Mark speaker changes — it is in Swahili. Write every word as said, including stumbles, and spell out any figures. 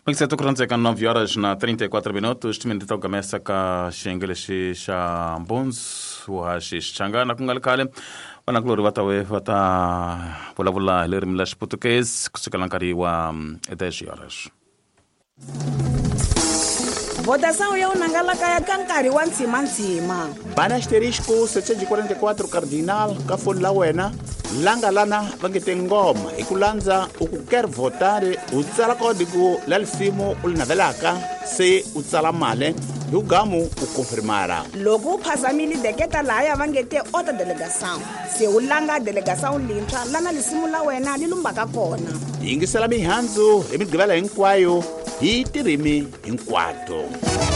Speaker 1: Mixeto kuranzeka nove horas na trinta e quatro minutos. Timini toka mesa ka xingeleshi xa mbunzu wa xixchangana kungalikale. Wana glori watawe wata vulavula lerimi la xiputukezi kusukela nkarhi wa dez horas.
Speaker 2: Votação ya unangalaka ya kankari wa ntsima-ntsima.
Speaker 3: Bana asterisco setecentos e quarenta e quatro cardinal ka foni la wena langa lana va nge te ngoma hi ku landza u ku quer votar u tsala código la lisimu u li navelaka se u tsala male hi ugamu u confirmara
Speaker 2: loko u phasamile deketa laya va nge te ota delegação se u langa delegação lintshwa lana lisimu la wena li lumbaka kona.
Speaker 3: yingisela mihandzu hi migqivela hinkwayo hi tirimi hinkwato.